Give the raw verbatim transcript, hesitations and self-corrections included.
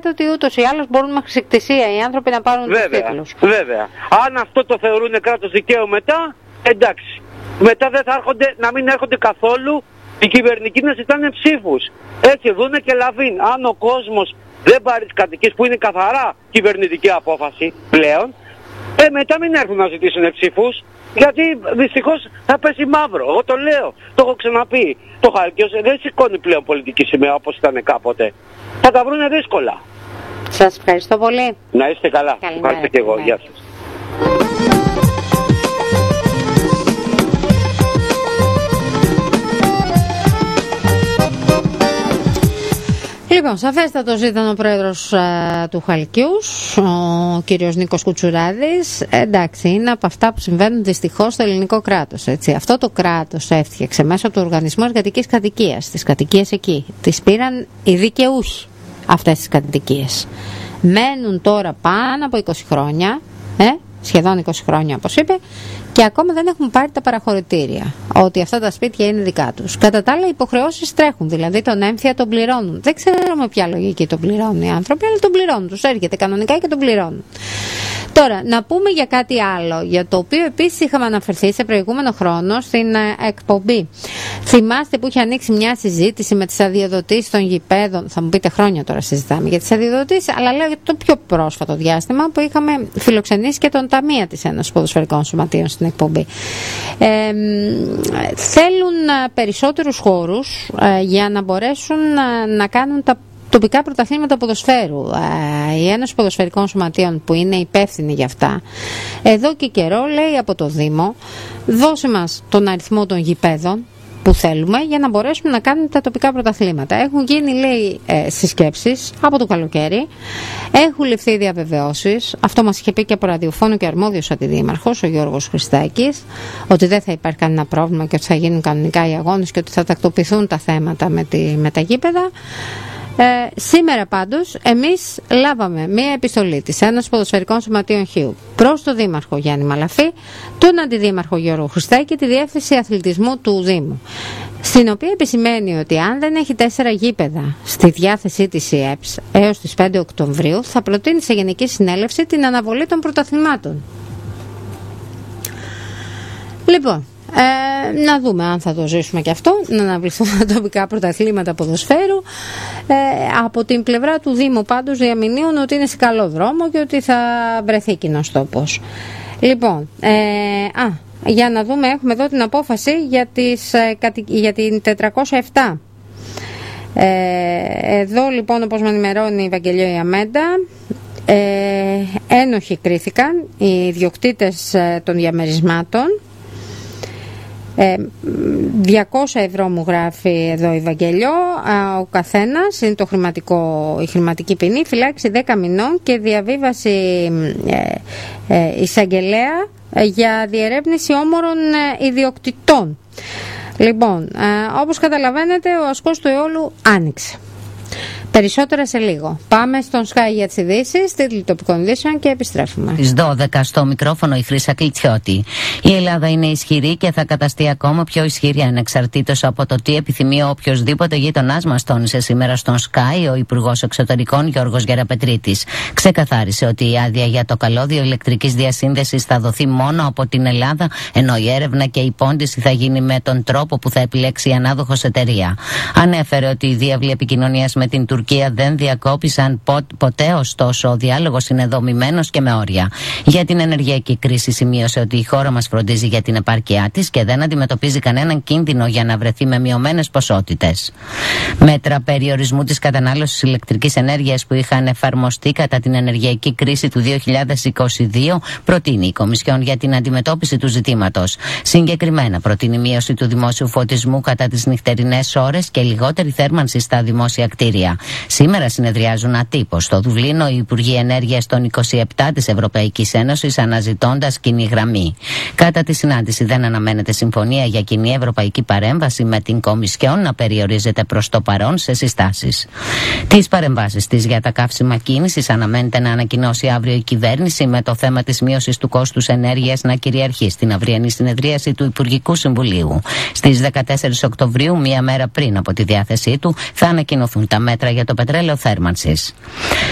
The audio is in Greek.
λέτε ότι ούτως ή άλλως μπορούν με χρησικτησία οι άνθρωποι να πάρουν τους τίτλους. Βέβαια. Αν αυτό το θεωρούν κράτος δικαίου μετά, εντάξει. Μετά δεν θα έρχονται, να μην έρχονται καθόλου οι κυβερνικοί να ζητάνε ψήφους. Έτσι δούνε και λαβήν. Αν ο κόσμος δεν πάρει τις κατοικίες, που είναι καθαρά κυβερνητική απόφαση πλέον, ε, μετά μην έρθουν να ζητήσουν ψήφους, γιατί δυστυχώς θα πέσει μαύρο. Εγώ το λέω, το έχω ξαναπεί. Το Χαλκαίος δεν σηκώνει πλέον πολιτική σημαία όπως ήταν κάποτε. Θα τα βρούνε δύσκολα. Σας ευχαριστώ πολύ. Να είστε καλά. Ευχαριστώ και εγώ. Γεια σας. Λοιπόν, σαφέστατος ήταν ο πρόεδρος ε, του Χαλκιούς, ο κύριος Νίκος Κουτσουράδης. Ε, εντάξει, είναι από αυτά που συμβαίνουν δυστυχώς στο ελληνικό κράτος. Έτσι. Αυτό το κράτος έφτιαξε μέσω του Οργανισμού Εργατικής Κατοικίας. Τις κατοικίες εκεί τις πήραν οι δικαιούχοι αυτές τις κατοικίες. Μένουν τώρα πάνω από είκοσι χρόνια, ε, σχεδόν είκοσι χρόνια όπως είπε, και ακόμα δεν έχουν πάρει τα παραχωρητήρια ότι αυτά τα σπίτια είναι δικά τους. Κατά τα άλλα, οι υποχρεώσεις τρέχουν, δηλαδή τον έμφυα τον πληρώνουν. Δεν ξέρω με ποια λογική τον πληρώνουν οι άνθρωποι, αλλά τον πληρώνουν. Τους έρχεται κανονικά και τον πληρώνουν. Τώρα, να πούμε για κάτι άλλο, για το οποίο επίσης είχαμε αναφερθεί σε προηγούμενο χρόνο στην ε, εκπομπή. Θυμάστε που είχε ανοίξει μια συζήτηση με τις αδειοδοτήσεις των γηπέδων. Θα μου πείτε, χρόνια τώρα συζητάμε για τις αδειοδοτήσεις, αλλά λέω για το πιο πρόσφατο διάστημα που είχαμε φιλοξενήσει και τον ταμεία της Ένωσης Ποδοσφαιρικών Σωματείων στην εκπομπή. Ε, θέλουν περισσότερους χώρους ε, για να μπορέσουν ε, να κάνουν τα τοπικά πρωταθλήματα ποδοσφαίρου. Η Ένωση Ποδοσφαιρικών Σωματείων, που είναι υπεύθυνη για αυτά, εδώ και καιρό λέει από το Δήμο, δώσε μας τον αριθμό των γηπέδων που θέλουμε για να μπορέσουμε να κάνουμε τα τοπικά πρωταθλήματα. Έχουν γίνει, λέει, ε, συσκέψεις από το καλοκαίρι, έχουν ληφθεί διαβεβαιώσεις. Αυτό μας είχε πει και από ραδιοφώνο και αρμόδιος αντιδήμαρχος, ο Γιώργος Χριστάκης, ότι δεν θα υπάρχει κανένα πρόβλημα και ότι θα γίνουν κανονικά οι αγώνες και ότι θα τακτοποιηθούν τα θέματα με, τη, με τα γήπεδα. Ε, σήμερα πάντως εμείς λάβαμε μία επιστολή της Ένωσης Ποδοσφαιρικών Σωματείων Χίου προς τον Δήμαρχο Γιάννη Μαλαφή, τον Αντιδήμαρχο Γιώργο Χριστάκη και τη Διεύθυνση Αθλητισμού του Δήμου, στην οποία επισημαίνει ότι αν δεν έχει τέσσερα γήπεδα στη διάθεσή της η ΕΠΣ έως τις πέντε Οκτωβρίου, θα προτείνει σε Γενική Συνέλευση την αναβολή των πρωταθλημάτων. Λοιπόν, Ε, να δούμε αν θα το ζήσουμε και αυτό, να αναβληθούν τα τοπικά πρωταθλήματα ποδοσφαίρου. Ε, από την πλευρά του Δήμου πάντως διαμηνύουν ότι είναι σε καλό δρόμο και ότι θα βρεθεί κοινός τόπος. Λοιπόν, ε, α, για να δούμε, έχουμε εδώ την απόφαση για, τις, για την τετρακόσια επτά. Ε, εδώ λοιπόν, όπως με ενημερώνει η Ευαγγελία Ιαμέντα, ε, ένοχοι κρίθηκαν οι ιδιοκτήτες των διαμερισμάτων. Ε, διακόσια ευρώ μου γράφει εδώ η Ευαγγελιό, ο καθένας, είναι το χρηματικό, η χρηματική ποινή, φυλάξη δέκα μηνών και διαβίβαση ε, ε, εισαγγελέα για διερεύνηση όμορων ε, ιδιοκτητών. Λοιπόν, ε, όπως καταλαβαίνετε, ο ασκός του αιώλου άνοιξε. Περισσότερα σε λίγο. Πάμε στον Sky για τις ειδήσεις, τίτλοι τοπικών ειδήσεων και επιστρέφουμε. Στις δώδεκα στο μικρόφωνο η Χρύσα Κλιτσιώτη. Η Ελλάδα είναι ισχυρή και θα καταστεί ακόμα πιο ισχυρή ανεξαρτήτως από το τι επιθυμεί οποιοδήποτε γείτονάς μας, τόνισε σήμερα στον Sky ο Υπουργός Εξωτερικών Γιώργος Γεραπετρίτης. Ξεκαθάρισε ότι η άδεια για το καλώδιο ηλεκτρικής διασύνδεσης θα δοθεί μόνο από την Ελλάδα, ενώ η έρευνα και η πόντιση θα γίνει με τον τρόπο που θα επιλέξει η ανάδοχος εταιρεία. Ανέφερε ότι οι διάβλοι επικοινωνίας με την Τουρκία δεν διακόπησαν ποτέ, ωστόσο ο διάλογος είναι δομημένος και με όρια. Για την ενεργειακή κρίση σημείωσε ότι η χώρα μας φροντίζει για την επάρκειά της και δεν αντιμετωπίζει κανέναν κίνδυνο για να βρεθεί με μειωμένες ποσότητες. Μέτρα περιορισμού της κατανάλωσης ηλεκτρικής ενέργειας που είχαν εφαρμοστεί κατά την ενεργειακή κρίση του δύο χιλιάδες είκοσι δύο προτείνει η Κομισιόν για την αντιμετώπιση του ζητήματος. Συγκεκριμένα προτείνει μείωση του δημόσιου φωτισμού κατά τις νυχτερινές ώρες και λιγότερη θέρμανση στα δημόσια κτίρια. Σήμερα συνεδριάζουν ατύπως στο Δουβλίνο οι Υπουργοί Ενέργειας των είκοσι επτά της Ευρωπαϊκής Ένωσης, αναζητώντας κοινή γραμμή. Κατά τη συνάντηση δεν αναμένεται συμφωνία για κοινή ευρωπαϊκή παρέμβαση, με την Κομισιόν να περιορίζεται προς το παρόν σε συστάσεις. Τις παρεμβάσεις της για τα καύσιμα κίνησης αναμένεται να ανακοινώσει αύριο η κυβέρνηση, με το θέμα της μείωσης του κόστους ενέργειας να κυριαρχεί στην αυριανή συνεδρίαση του Υπουργικού Συμβουλίου. Στις δεκατέσσερις Οκτωβρίου, μία μέρα πριν από τη διάθεσή του, θα ανακοινωθούν τα μέτρα για το πετρέλαιο θέρμανσης.